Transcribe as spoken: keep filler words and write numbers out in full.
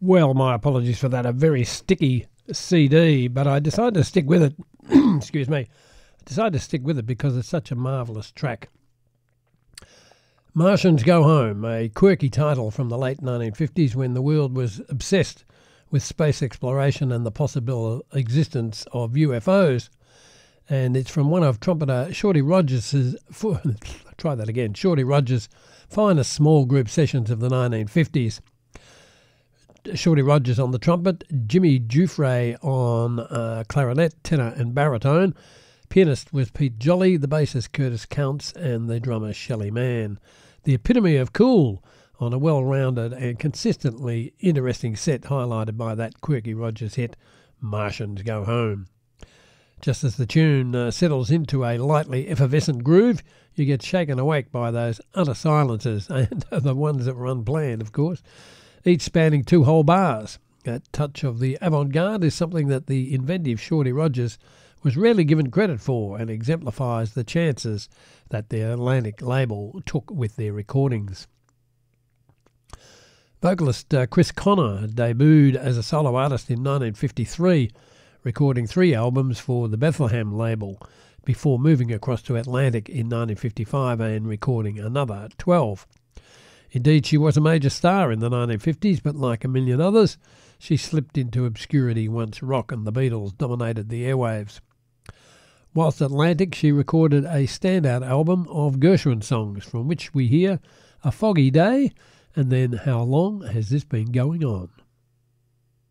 Well, my apologies for that. A very sticky C D, but I decided to stick with it. Excuse me. I decided to stick with it because it's such a marvellous track. Martians Go Home, a quirky title from the late nineteen fifties when the world was obsessed with space exploration and the possible existence of U F Os. And it's from one of trumpeter Shorty Rogers' try that again, Shorty Rogers' finest small group sessions of the nineteen fifties. Shorty Rogers on the trumpet, Jimmy Giuffre on uh, clarinet, tenor and baritone. Pianist was Pete Jolly, the bassist Curtis Counts, and the drummer Shelley Mann. The epitome of cool on a well-rounded and consistently interesting set highlighted by that quirky Rogers hit, Martians Go Home. Just as the tune uh, settles into a lightly effervescent groove, you get shaken awake by those utter silences, and the ones that were unplanned, of course, each spanning two whole bars. That touch of the avant-garde is something that the inventive Shorty Rogers was rarely given credit for and exemplifies the chances that the Atlantic label took with their recordings. Vocalist uh, Chris Connor debuted as a solo artist in nineteen fifty-three, recording three albums for the Bethlehem label, before moving across to Atlantic in nineteen fifty-five and recording another twelve. Indeed, she was a major star in the nineteen fifties, but like a million others, she slipped into obscurity once rock and the Beatles dominated the airwaves. Whilst Atlantic, she recorded a standout album of Gershwin songs, from which we hear A Foggy Day and then How Long Has This Been Going On?